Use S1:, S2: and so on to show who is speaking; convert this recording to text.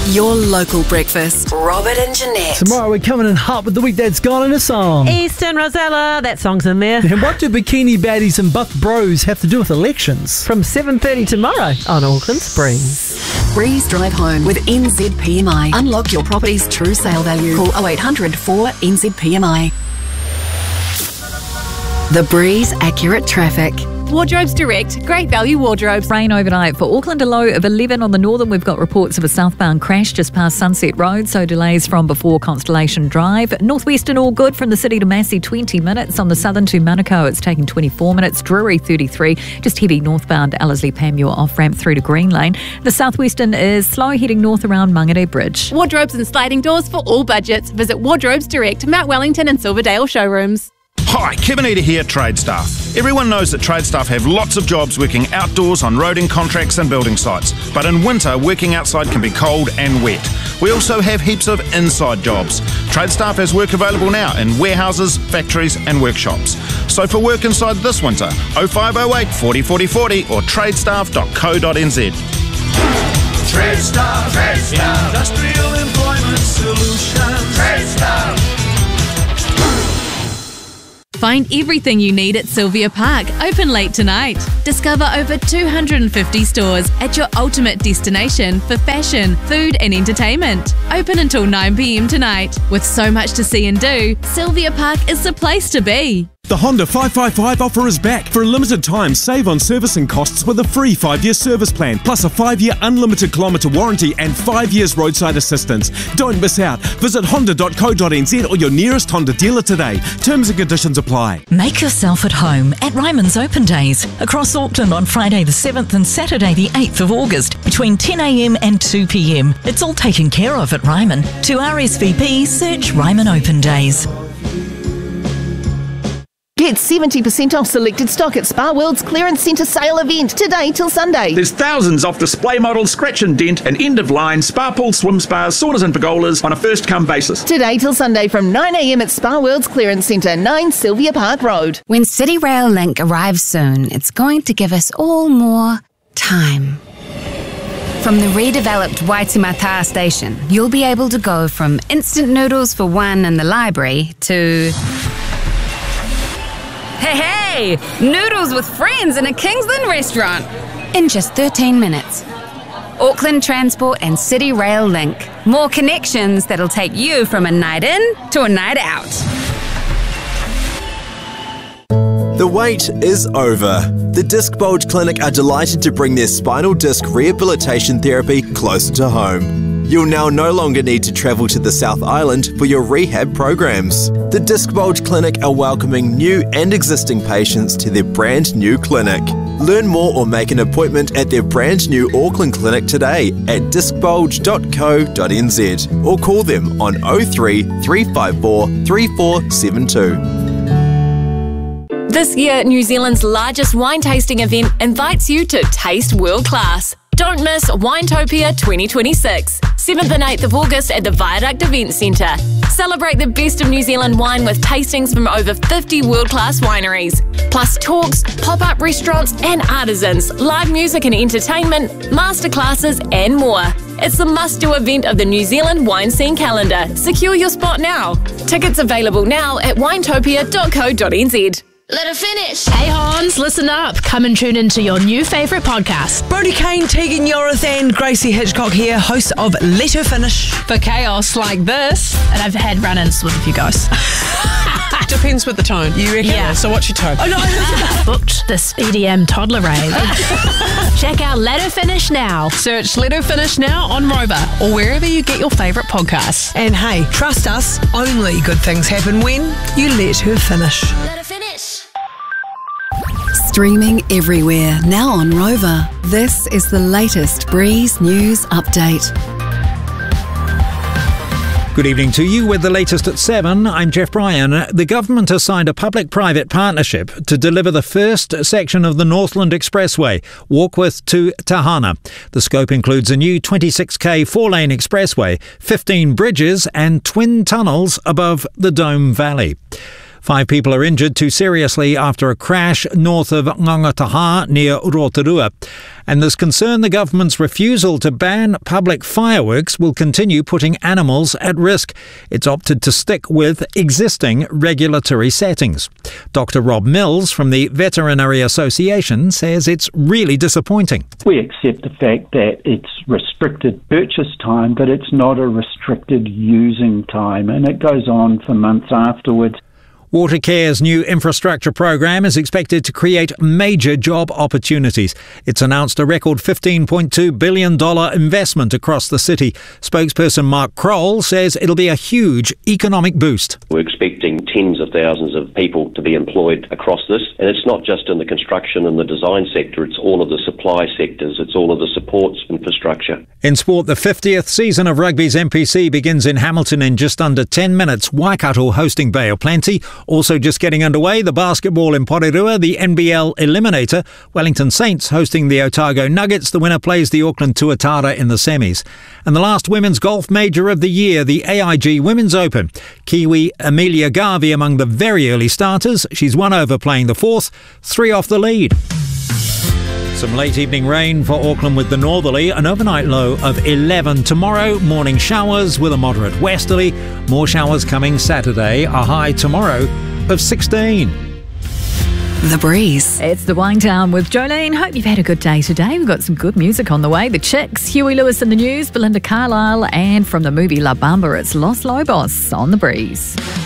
S1: Your local breakfast. Robert and Jeanette.
S2: Tomorrow we're coming in hot with the week that's gone in a song.
S3: Eastern Rosella, that song's in there.
S2: And what do bikini baddies and buff bros have to do with elections?
S3: From 7:30 tomorrow on Auckland Springs.
S1: Breeze Drive Home with NZPMI. Unlock your property's true sale value. Call 0800 4NZPMI. The Breeze Accurate Traffic.
S4: Wardrobes Direct, great value wardrobes.
S5: Rain overnight for Auckland, a low of 11 on the northern. We've got reports of a southbound crash just past Sunset Road, so delays from before Constellation Drive. Northwestern all good from the city to Massey, 20 minutes. On the southern to Manukau, it's taking 24 minutes. Drury, 33. Just heavy northbound Ellerslie Panmure off-ramp through to Green Lane. The southwestern is slow heading north around Mangere Bridge.
S4: Wardrobes and sliding doors for all budgets. Visit Wardrobes Direct, Mount Wellington and Silverdale showrooms.
S6: Hi, Kevin Eder here, Trade Staff. Everyone knows that Trade Staff have lots of jobs working outdoors on roading contracts and building sites. But in winter, working outside can be cold and wet. We also have heaps of inside jobs. Trade Staff has work available now in warehouses, factories and workshops. So for work inside this winter, 0508 40 40 40 or tradestaff.co.nz.
S7: Trade Staff. Industrial Employment Solutions. Trade Staff.
S4: Find everything you need at Sylvia Park, open late tonight. Discover over 250 stores at your ultimate destination for fashion, food and entertainment. Open until 9 p.m. tonight. With so much to see and do, Sylvia Park is the place to be.
S8: The Honda 555 offer is back. For a limited time, save on servicing costs with a free 5-year service plan, plus a 5-year unlimited kilometre warranty and 5 years roadside assistance. Don't miss out. Visit honda.co.nz or your nearest Honda dealer today. Terms and conditions apply.
S9: Make yourself at home at Ryman's Open Days across Auckland on Friday the 7th and Saturday the 8th of August between 10 a.m. and 2 p.m. It's all taken care of at Ryman. To RSVP, search Ryman Open Days.
S10: Get 70% off selected stock at Spa World's Clearance Centre sale event today till Sunday.
S11: There's thousands off display models, scratch and dent, and end-of-line spa pools, swim spas, saunas and pergolas on a first-come basis.
S10: Today till Sunday from 9 a.m. at Spa World's Clearance Centre, 9 Sylvia Park Road.
S12: When City Rail Link arrives soon, it's going to give us all more time. From the redeveloped Waitemata station, you'll be able to go from instant noodles for one in the library to... Hey, noodles with friends in a Kingsland restaurant in just 13 minutes. Auckland Transport and City Rail Link. More connections that'll take you from a night in to a night out.
S13: The wait is over. The Disc Bulge Clinic are delighted to bring their spinal disc rehabilitation therapy closer to home. You'll now no longer need to travel to the South Island for your rehab programs. The Disc Bulge Clinic are welcoming new and existing patients to their brand new clinic. Learn more or make an appointment at their brand new Auckland clinic today at discbulge.co.nz or call them on 03 354 3472.
S14: This year, New Zealand's largest wine tasting event invites you to taste world class. Don't miss Winetopia 2026, 7th and 8th of August at the Viaduct Event Centre. Celebrate the best of New Zealand wine with tastings from over 50 world-class wineries, plus talks, pop-up restaurants and artisans, live music and entertainment, masterclasses and more. It's the must-do event of the New Zealand wine scene calendar. Secure your spot now. Tickets available now at winetopia.co.nz.
S15: Let her finish. Hey Hans, listen up. Come and tune into your new favourite podcast.
S16: Brodie Kane, Tegan Yorith and Gracie Hitchcock here, hosts of Let Her Finish.
S15: For chaos like this. And I've had run-ins with a few guys.
S16: Depends with the tone. You reckon?
S15: Yeah.
S16: So what's your tone?
S15: Oh, no. Booked this EDM toddler rave. Check out Let Her Finish now.
S16: Search Let Her Finish now on Rover or wherever you get your favourite podcasts. And hey, trust us, only good things happen when you let her finish.
S15: Let her finish.
S1: Streaming everywhere, now on Rover. This is the latest Breeze News Update.
S17: Good evening to you with the latest at 7. I'm Jeff Bryan. The government has signed a public-private partnership to deliver the first section of the Northland Expressway, Warkworth to Tahana. The scope includes a new 26k 4-lane expressway, 15 bridges and twin tunnels above the Dome Valley. 5 people are injured, 2 seriously, after a crash north of Ngangataha near Rotorua. And there's concern the government's refusal to ban public fireworks will continue putting animals at risk. It's opted to stick with existing regulatory settings. Dr. Rob Mills from the Veterinary Association says it's really disappointing.
S18: We accept the fact that it's restricted purchase time, but it's not a restricted using time, and it goes on for months afterwards.
S17: Watercare's new infrastructure program is expected to create major job opportunities. It's announced a record $15.2 billion investment across the city. Spokesperson Mark Kroll says it'll be a huge economic boost.
S19: We're expecting tens of thousands of people to be employed across this, and it's not just in the construction and the design sector, it's all of the supply sectors, it's all of the supports infrastructure.
S17: In sport, the 50th season of rugby's NPC begins in Hamilton in just under 10 minutes. Waikato hosting Bay of Plenty. Also just getting underway, the basketball in Porirua, the NBL Eliminator. Wellington Saints hosting the Otago Nuggets. The winner plays the Auckland Tuatara in the semis. And the last women's golf major of the year, the AIG Women's Open. Kiwi Amelia Garvey among the very early starters. She's 1 over playing the 4th, 3 off the lead. Some late evening rain for Auckland with the northerly, an overnight low of 11 tomorrow, morning showers with a moderate westerly, more showers coming Saturday, a high tomorrow of 16.
S1: The Breeze.
S5: It's the Wind Down with Jolene. Hope you've had a good day today. We've got some good music on the way. The Chicks, Huey Lewis in the News, Belinda Carlisle, and from the movie La Bamba, it's Los Lobos on The Breeze.